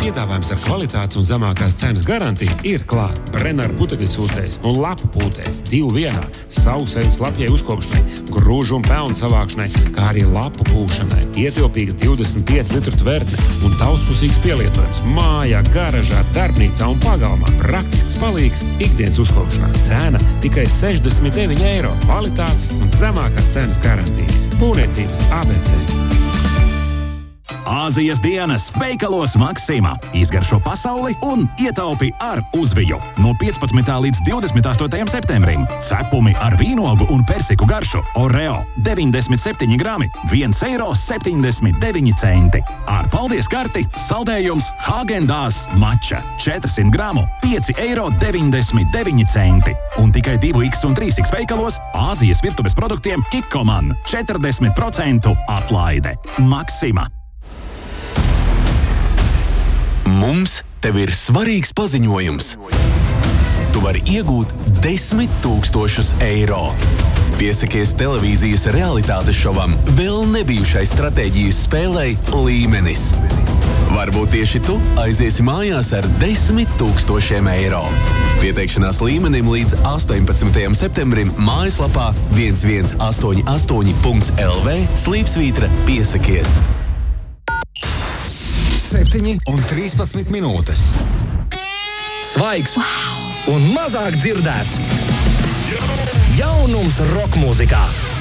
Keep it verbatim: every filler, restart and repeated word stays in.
piedāvājums ar kvalitātes un zemākās cenas garantiju ir klāt. Brenner putekļu sūcējs un lapu pūtējs divu vienā, sausējums lapjai uzkopšanai, grūžu un pelnu savākšanai, kā arī lapu pūšanai. Ietilpīga divdesmit pieci litru tvertne un daudzpusīgs pielietojums mājā, garažā, darbnīcā un pagalmā. Praktisks palīgs ikdienas uzkopšanā. Cena tikai sešdesmit deviņi eiro. Kvalitātes un zemākās cenas garantija. Būvniecības A B C. Āzijas dienas veikalos Maksima. Izgaršo pasauli un ietaupi ar uzviju. No piecpadsmitā līdz divdesmit astotajam septembrim. Cepumi ar vīnogu un persiku garšu. Oreo deviņdesmit septiņi grami, viens eiro septiņdesmit deviņi centi. Ar paldies karti saldējums Häagen-Dazs mača četrsimt gramu, pieci eiro deviņdesmit deviņi centi. Un tikai divi iks un trīs iks veikalos Āzijas virtuves produktiem Kikkoman četrdesmit procentu atlaide. Maksima. Mums tev ir svarīgs paziņojums. Tu vari iegūt desmit tūkstošus eiro. Piesakies televīzijas realitātes šovam vēl nebijušai stratēģijas spēlei Līmenis. Varbūt tieši tu aiziesi mājās ar desmit tūkstošiem eiro. Pieteikšanās Līmenim līdz astoņpadsmitajam septembrim mājaslapā viens viens astoņi astoņi punkts el vē slīpsvītra piesakies. septiņi un trīspadsmit minūtes. Svaigs wow. Un mazāk dzirdēts. Jaunums rokmūzikā.